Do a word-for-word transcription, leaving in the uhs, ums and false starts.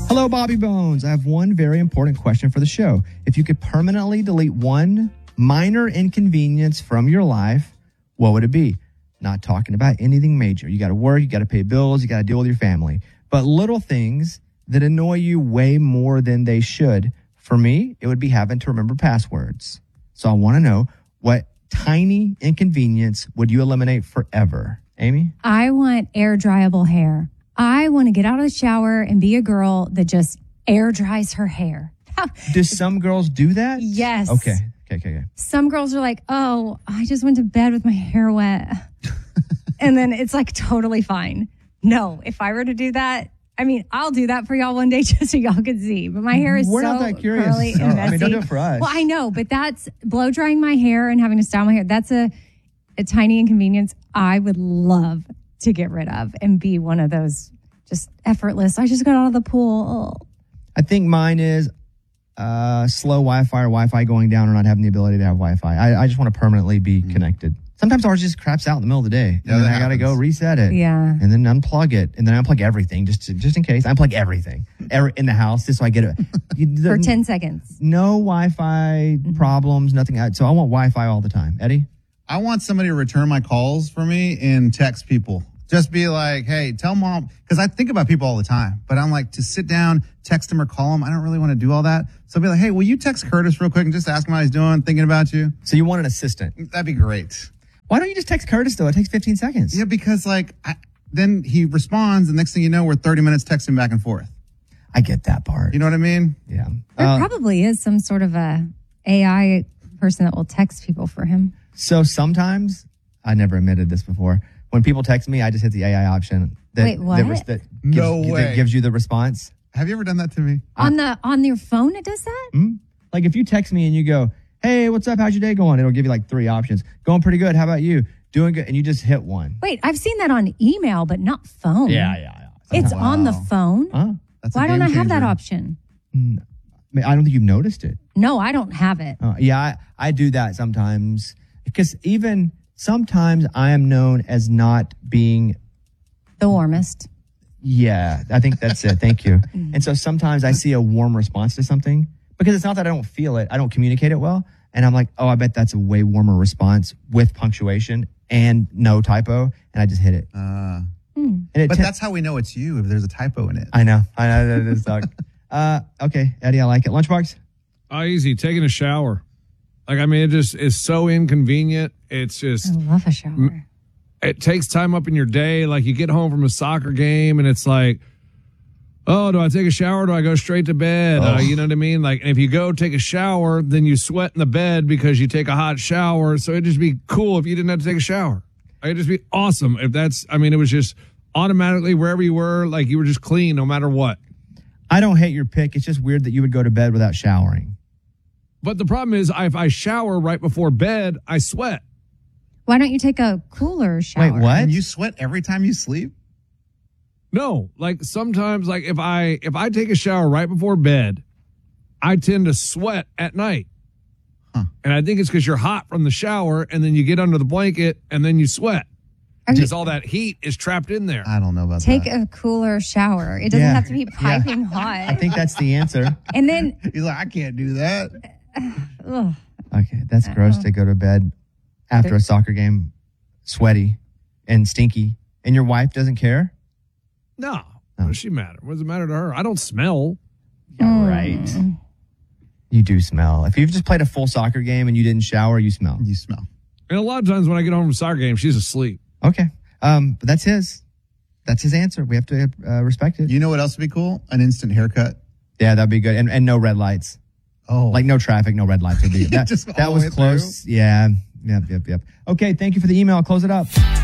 Hello, Bobby Bones. I have one very important question for the show. If you could permanently delete one minor inconvenience from your life, what would it be? Not talking about anything major. You got to work, you got to pay bills, you got to deal with your family. But little things that annoy you way more than they should. For me, it would be having to remember passwords. So I want to know, what tiny inconvenience would you eliminate forever? Amy? I want air dryable hair. I want to get out of the shower and be a girl that just air dries her hair. Do some girls do that? Yes. Okay. Okay, okay, okay. Some girls are like, oh, I just went to bed with my hair wet. And then it's like totally fine. No, if I were to do that, I mean, I'll do that for y'all one day just so y'all can see. But my hair is We're so not that curious. curly So, and messy. I mean, don't do it for us. Well, I know, but that's blow drying my hair and having to style my hair. That's a, a tiny inconvenience I would love to get rid of and be one of those just effortless. I just got out of the pool. Oh. I think mine is uh, slow Wi-Fi or Wi-Fi going down or not having the ability to have Wi-Fi. I, I just want to permanently be mm. connected. Sometimes ours just craps out in the middle of the day. Yeah, and then I got to happens. go reset it. Yeah. And then unplug it. And then I unplug everything just to, just in case. I unplug everything every, in the house just so I get it. You, For ten seconds. No Wi-Fi mm-hmm. problems, nothing. So I want Wi-Fi all the time. Eddie? I want somebody to return my calls for me and text people. Just be like, hey, tell mom, because I think about people all the time, but I'm like, to sit down, text them or call them, I don't really want to do all that. So I'll be like, hey, will you text Curtis real quick and just ask him how he's doing, thinking about you? So you want an assistant? That'd be great. Why don't you just text Curtis, though? It takes fifteen seconds. Yeah, because like, I, then he responds, and next thing you know, we're thirty minutes texting back and forth. I get that part. You know what I mean? Yeah. There Uh, probably is some sort of a A I person that will text people for him. So sometimes, I never admitted this before, when people text me, I just hit the A I option. That, Wait, what? That, res- that gives, No way. That gives you the response. Have you ever done that to me? On the on your phone, it does that? Hmm? Like if you text me and you go, hey, what's up? How's your day going? It'll give you like three options. Going pretty good. How about you? Doing good. And you just hit one. Wait, I've seen that on email, but not phone. Yeah, yeah, yeah. It's Wow. on the phone. Huh? That's a Why don't I game have that changer. option? I mean, I don't think you've noticed it. No, I don't have it. Uh, yeah, I, I do that sometimes. Because even sometimes I am known as not being, The warmest. yeah, I think that's it. Thank you. And so sometimes I see a warm response to something because it's not that I don't feel it. I don't communicate it well. And I'm like, oh, I bet that's a way warmer response with punctuation and no typo. And I just hit it. Uh, And it but te- that's how we know it's you if there's a typo in it. I know. I know. That is suck. uh, okay, Eddie, I like it. Lunchbox? Oh, easy. Taking a shower. Like, I mean, it just is so inconvenient. It's I just, love a shower. it takes time up in your day. Like, you get home from a soccer game and it's like, oh, do I take a shower or do I go straight to bed? Oh. Uh, you know what I mean? Like, if you go take a shower, then you sweat in the bed because you take a hot shower. So it'd just be cool if you didn't have to take a shower. It'd just be awesome if that's, I mean, it was just automatically wherever you were, like you were just clean no matter what. I don't hate your pick. It's just weird that you would go to bed without showering. But the problem is, if I shower right before bed, I sweat. Why don't you take a cooler shower? Wait, what? And you sweat every time you sleep? No, like sometimes, like if I if I take a shower right before bed, I tend to sweat at night. Huh. And I think it's because you're hot from the shower, and then you get under the blanket, and then you sweat. Are you- Because all that heat is trapped in there. I don't know about Take that. a cooler shower. It doesn't Yeah. have to be piping hot. I think that's the answer. And then, He's like, I can't do that. ugh, Okay, that's gross to go to bed after a soccer game, sweaty and stinky, and your wife doesn't care? No, Oh. what does she matter? What does it matter to her? I don't smell. Yeah, right. You do smell. If you've just played a full soccer game and you didn't shower, you smell. You smell. And a lot of times when I get home from a soccer game, she's asleep. Okay, um, but that's his. That's his answer. We have to uh, respect it. You know what else would be cool? An instant haircut. Yeah, that'd be good. And and no red lights. Oh, Like no traffic, no red lights would be. That, Just all that the was way close. Yeah. Yep, yep, yep. Okay, thank you for the email. Close it up.